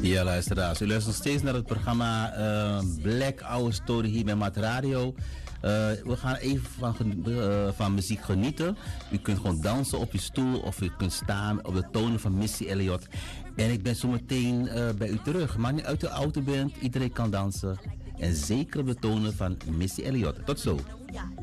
Ja, luisteraars. U luistert nog steeds naar het programma Black Hour Story hier bij Mat Radio. We gaan even van muziek genieten. U kunt gewoon dansen op uw stoel of u kunt staan op de tonen van Missy Elliott. En ik ben zo meteen bij u terug. Maar niet uit de auto bent, iedereen kan dansen. En zeker op de tonen van Missy Elliott. Tot zo.